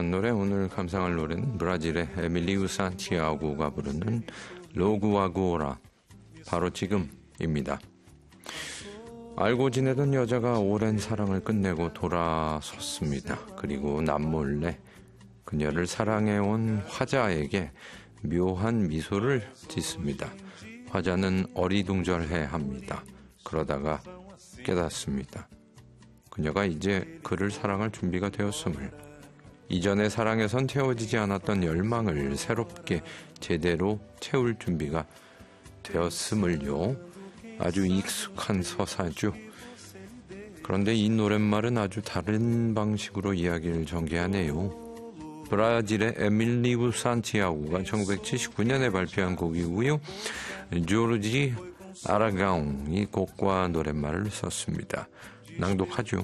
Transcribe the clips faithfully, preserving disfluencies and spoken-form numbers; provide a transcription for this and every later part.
좋은 노래. 오늘 감상할 노래는 브라질의 에밀리우 산티아고가 부르는 로구아고라, 바로 지금입니다. 알고 지내던 여자가 오랜 사랑을 끝내고 돌아섰습니다. 그리고 남몰래 그녀를 사랑해온 화자에게 묘한 미소를 짓습니다. 화자는 어리둥절해합니다. 그러다가 깨닫습니다. 그녀가 이제 그를 사랑할 준비가 되었음을, 이전의 사랑에선 채워지지 않았던 열망을 새롭게 제대로 채울 준비가 되었음을요. 아주 익숙한 서사죠. 그런데 이 노랫말은 아주 다른 방식으로 이야기를 전개하네요. 브라질의 에밀리우 산티아고가 천구백칠십구 년에 발표한 곡이고요. 조르지 아라가옹이 곡과 노랫말을 썼습니다. 낭독하죠.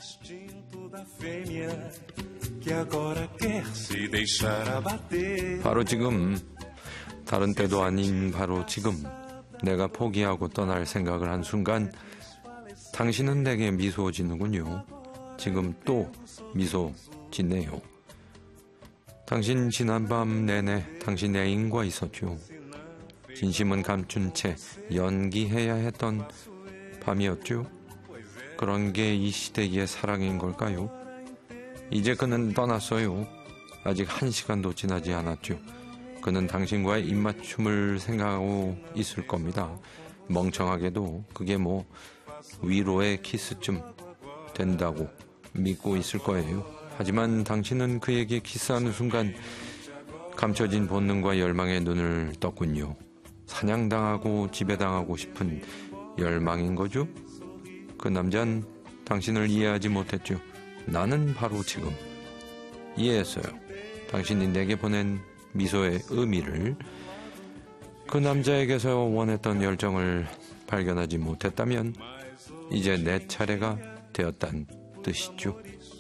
바로 지금, 다른 때도 아닌 바로 지금, 내가 포기하고 떠날 생각을 한 순간 당신은 내게 미소 짓는군요. 지금 또 미소 짓네요. 당신 지난밤 내내 당신 애인과 있었죠. 진심은 감춘 채 연기해야 했던 밤이었죠. 그런 게 이 시대의 사랑인 걸까요? 이제 그는 떠났어요. 아직 한 시간도 지나지 않았죠. 그는 당신과의 입맞춤을 생각하고 있을 겁니다. 멍청하게도 그게 뭐 위로의 키스쯤 된다고 믿고 있을 거예요. 하지만 당신은 그에게 키스하는 순간 감춰진 본능과 열망의 눈을 떴군요. 사냥당하고 지배당하고 싶은 열망인 거죠? 그 남자는 당신을 이해하지 못했죠. 나는 바로 지금 이해했어요. 당신이 내게 보낸 미소의 의미를. 그 남자에게서 원했던 열정을 발견하지 못했다면 이제 내 차례가 되었단 뜻이죠.